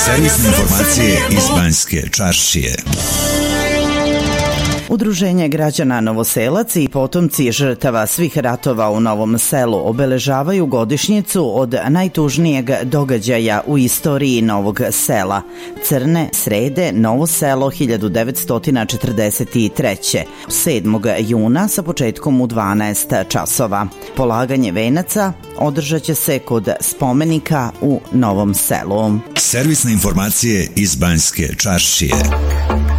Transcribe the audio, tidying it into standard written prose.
Servisne informacije iz Banjske Čaršije. Udruženje građana Novoselac i potomci žrtava svih ratova u Novom Selu obeležavaju godišnjicu od najtužnijeg događaja u istoriji Novog Sela, Crne srede, Novo Selo 1943. 7. juna sa početkom u 12 časova. Polaganje venaca održat će se kod spomenika u Novom Selu. Servisne informacije iz Banjske Čaršije.